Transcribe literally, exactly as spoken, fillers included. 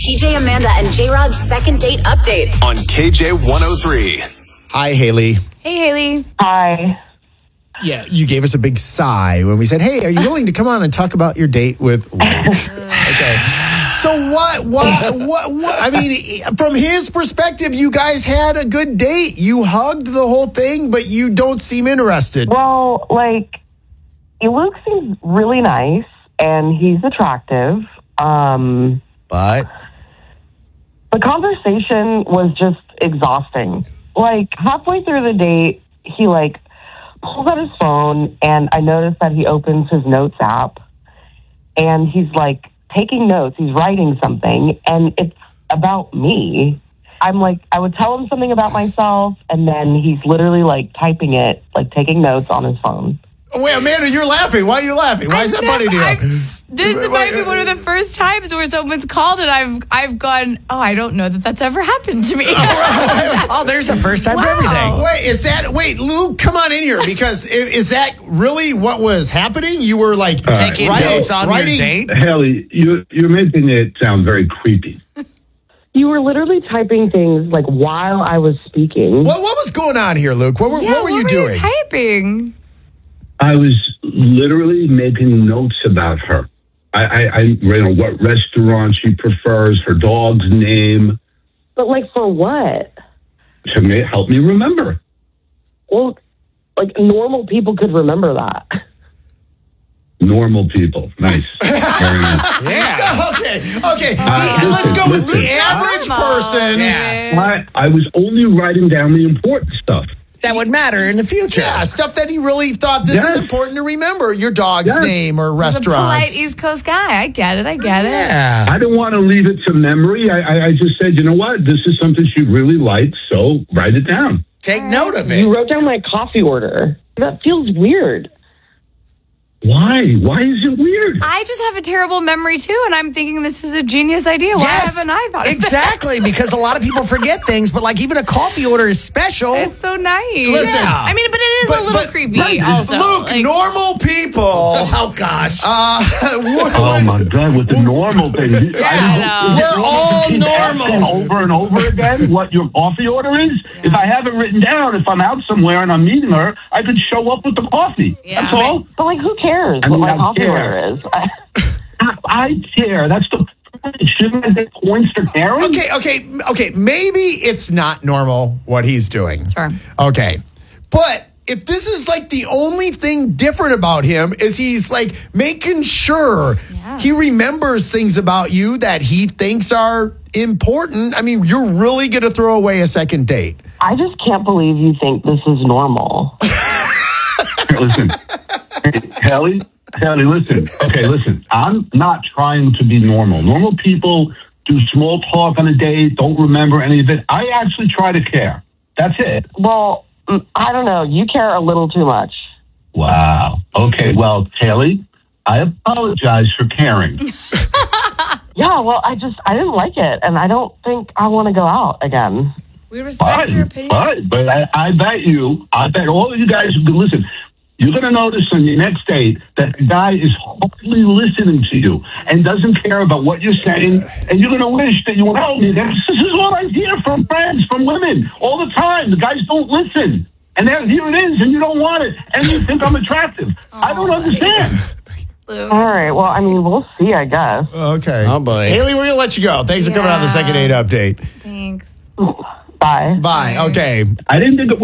T J, Amanda, and J-Rod's second date update on K J one oh three. Hi, Haley. Hey, Haley. Hi. Yeah, you gave us a big sigh when we said, hey, are you willing to come on and talk about your date with Luke? Okay. So what, what, what, what, I mean, from his perspective, you guys had a good date. You hugged the whole thing, but you don't seem interested. Well, like, Luke seems really nice, and he's attractive. Um, but? The conversation was just exhausting. Like, halfway through the date, he, like, pulls out his phone, and I noticed that he opens his notes app, and he's, like, taking notes. He's writing something, and it's about me. I'm like, I would tell him something about myself, and then he's literally, like, typing it, like, taking notes on his phone. Wait, Amanda, you're laughing. Why are you laughing? Why is that funny to you? I've, this wait, might wait, be one of the first times where someone's called and I've I've gone, oh, I don't know that that's ever happened to me. Oh, there's a first time wow. for everything. Wait, is that, wait, Luke, come on in here, because is, is that really what was happening? You were like uh, taking writing, notes on writing, your date? Haley, you, you're making it sound very creepy. You were literally typing things like while I was speaking. What, what was going on here, Luke? What were, yeah, what were what you were doing? You typing? I was literally making notes about her. I, I, I you know, what restaurant she prefers, her dog's name. But, like, for what? To me, help me remember. Well, like, normal people could remember that. Normal people. Nice. Very nice. Yeah. Okay. Okay. Uh, the, listen, let's go with listen. the average person. Yeah. I, I was only writing down the important stuff. That would matter in the future. Yeah, stuff that he really thought this Yes. is important to remember. Your dog's Yes. name or He's a polite restaurants. East Coast guy. I get it. I get it. Yeah. I didn't want to leave it to memory. I, I, I just said, you know what? This is something she really likes, so write it down. Take note of You it. wrote down my coffee order. That feels weird. Why? Why is it weird? I just have a terrible memory too, and I'm thinking this is a genius idea. Why Yes, haven't I thought of exactly, because a lot of people forget things, but like even a coffee order is special. that? It's so nice. Listen, Yeah. I mean, but it is But- a little but- creepy Right. also. Luke, Like, normal people. Oh gosh. Uh, would, Oh my God! With the normal thing, I know. We're all keep asking normal. over and over again what your coffee order is. If I have it written down, if I'm out somewhere and I'm meeting her, I could show up with the coffee. Yeah. That's all. But, like, who cares I what mean, my I coffee care. order is? I, I care. That's the shouldn't I get points for caring? okay, okay, okay. Maybe it's not normal what he's doing. Sure. Okay. But if this is like the only thing different about him is he's like making sure Yeah. he remembers things about you that he thinks are important. I mean, you're really going to throw away a second date. I just can't believe you think this is normal. Listen, hey, Haley, Haley, listen. Okay, listen. I'm not trying to be normal. Normal people do small talk on a date, don't remember any of it. I actually try to care. That's it. Well, mm, I don't know. You care a little too much. Wow. Okay, well, Haley, I apologize for caring. Yeah, well, I just, I didn't like it, and I don't think I want to go out again. We respect your Fine, opinion. fine. But I, I bet you, I bet all of you guys who can listen, you're going to notice on your next date that the guy is hopefully listening to you and doesn't care about what you're saying. And you're going to wish that you would help me. This is what I hear from friends, from women all the time. The guys don't listen. And then here it is, and you don't want it. And you think I'm attractive. I don't understand. Luke. All right, well, I mean, we'll see, I guess. Okay. Oh, boy. Haley, we're going to let you go. Thanks for coming on the Yeah. second date update. Thanks. Bye. Bye. Okay. I didn't think it